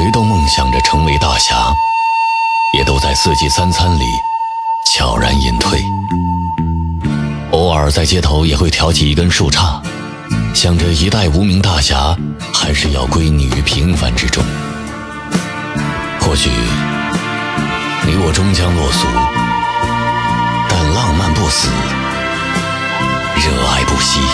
谁都梦想着成为大侠，也都在四季三餐里悄然隐退。偶尔在街头也会挑起一根树杈，想着一代无名大侠还是要归你于平凡之中。或许你我终将落俗，但浪漫不死，热爱不息。